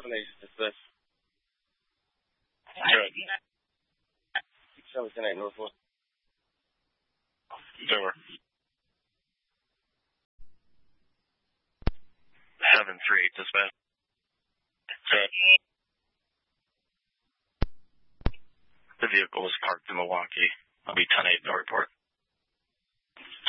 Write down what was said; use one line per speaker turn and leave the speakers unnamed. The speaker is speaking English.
dismiss. 710 Northwest. Over. 738 dispatch. The vehicle was parked in Milwaukee. I'll be 10-8 no report.